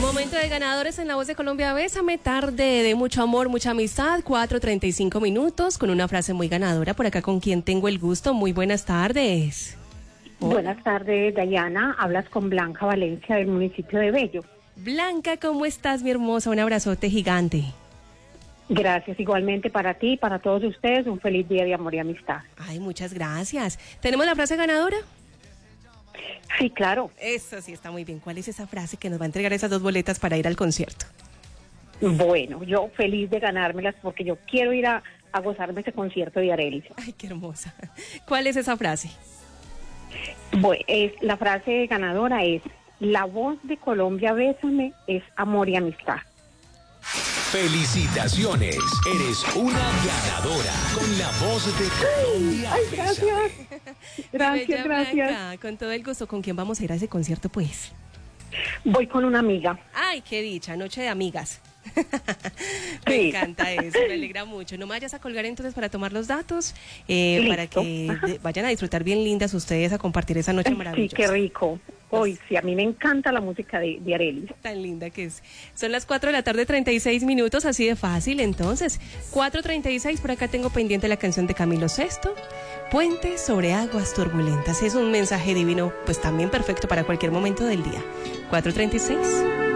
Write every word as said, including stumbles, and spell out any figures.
Momento de ganadores en La Voz de Colombia. Bésame, tarde de mucho amor, mucha amistad, cuatro treinta y cinco minutos, con una frase muy ganadora. Por acá con quien tengo el gusto. Muy buenas tardes. Hola. Buenas tardes, Dayana. Hablas con Blanca Valencia del municipio de Bello. Blanca, ¿cómo estás, mi hermosa? Un abrazote gigante. Gracias, igualmente para ti y para todos ustedes. Un feliz día de amor y amistad. Ay, muchas gracias. ¿Tenemos la frase ganadora? Sí, claro. Eso sí está muy bien. ¿Cuál es esa frase que nos va a entregar esas dos boletas para ir al concierto? Bueno, yo feliz de ganármelas porque yo quiero ir a, a gozarme ese concierto de Arelis. Ay, qué hermosa. ¿Cuál es esa frase? Bueno, es, la frase ganadora es: La Voz de Colombia, bésame, es amor y amistad. Felicitaciones, eres una ganadora con La Voz de Colombia. Ay, gracias. Gracias, Bella gracias. Blanca, con todo el gusto. ¿Con quién vamos a ir a ese concierto, pues? Voy con una amiga. Ay, qué dicha, noche de amigas. Me Sí. encanta eso, me alegra mucho. No me vayas a colgar entonces para tomar los datos, eh, para que de, vayan a disfrutar bien lindas ustedes, a compartir esa noche maravillosa. Sí, qué rico. Hoy sí, a mí me encanta la música de, de Arelis. Tan linda que es. Son las cuatro de la tarde, treinta y seis minutos, así de fácil. Entonces, cuatro treinta y seis, por acá tengo pendiente la canción de Camilo Sesto, Puente sobre aguas turbulentas. Es un mensaje divino, pues también perfecto para cualquier momento del día. cuatro treinta y seis.